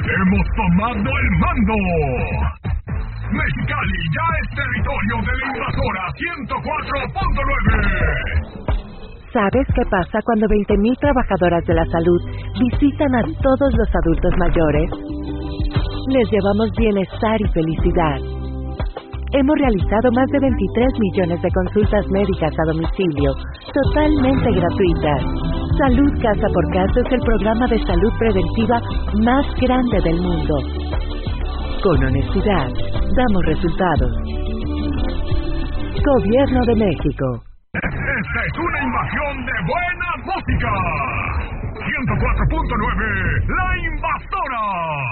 Hemos tomado el mando. Mexicali ya es territorio de la invasora 104.9. ¿Sabes qué pasa cuando 20,000 trabajadoras de la salud visitan a todos los adultos mayores? Les llevamos bienestar y felicidad. Hemos realizado más de 23 millones de consultas médicas a domicilio, totalmente gratuitas. Salud Casa por Casa es el programa de salud preventiva más grande del mundo. Con honestidad, damos resultados. Gobierno de México. Esta es una invasión de buena música. 104.9, La Invasora.